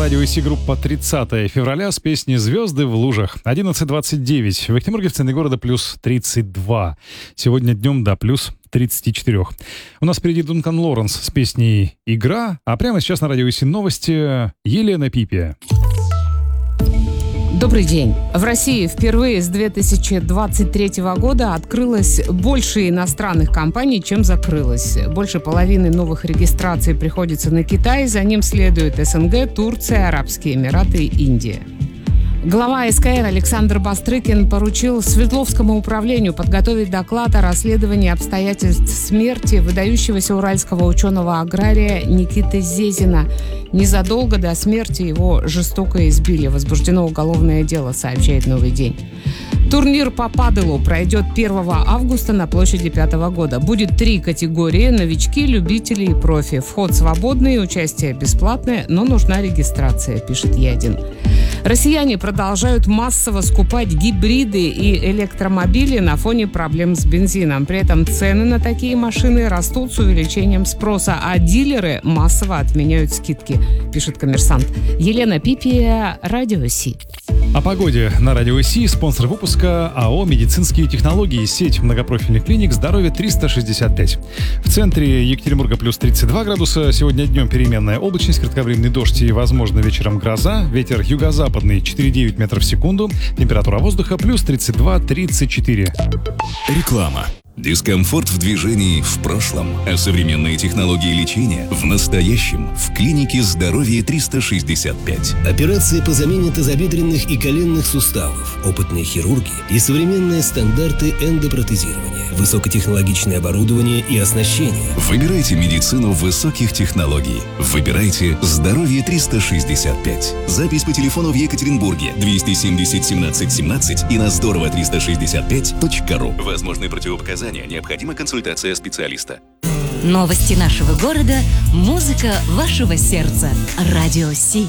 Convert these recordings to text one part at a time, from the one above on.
радио ИСИ группа 30 февраля с песней «Звезды в лужах». 11:29. В Ахтемурге, в центре города, плюс 32. Сегодня днем до плюс 34. У нас впереди Дункан Лоуренс с песней «Игра», а прямо сейчас на радио ИСИ новости Елена Пипия. Добрый день. В России впервые с 2023 года открылось больше иностранных компаний, чем закрылось. Больше половины новых регистраций приходится на Китай, за ним следуют СНГ, Турция, Арабские Эмираты и Индия. Глава СКР Александр Бастрыкин поручил Свердловскому управлению подготовить доклад о расследовании обстоятельств смерти выдающегося уральского ученого-агрария Никиты Зезина. Незадолго до смерти его жестоко избили. Возбуждено уголовное дело, сообщает «Новый день». Турнир по паделу пройдет 1 августа на площади 5-го года. Будет 3 категории: новички, любители и профи. Вход свободный, участие бесплатное, но нужна регистрация, пишет Ядин. Россияне продолжают массово скупать гибриды и электромобили на фоне проблем с бензином. При этом цены на такие машины растут с увеличением спроса, а дилеры массово отменяют скидки, пишет «Коммерсант». Елена Пипия, радио ИСИ. О погоде на радио ИСИ. Спонсор выпуска АО «Медицинские технологии». Сеть многопрофильных клиник «Здоровье 365». В центре Екатеринбурга плюс 32 градуса. Сегодня днем переменная облачность, кратковременный дождь и, возможно, вечером гроза. Ветер юго-западный 4,9 метров в секунду. Температура воздуха плюс 32-34. Реклама. Дискомфорт в движении в прошлом, а современные технологии лечения в настоящем в клинике «Здоровье 365». Операции по замене тазобедренных и коленных суставов, опытные хирурги и современные стандарты эндопротезирования, высокотехнологичное оборудование и оснащение. Выбирайте медицину высоких технологий. Выбирайте «Здоровье 365». Запись по телефону в Екатеринбурге 270 17 17 и на здорово365.ру. Возможны противопоказания. Необходима консультация специалиста. Новости нашего города, музыка вашего сердца. Радио Си.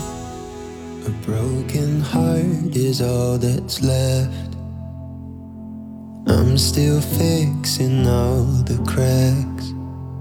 A broken heart is all that's left. I'm still fixing all the cracks.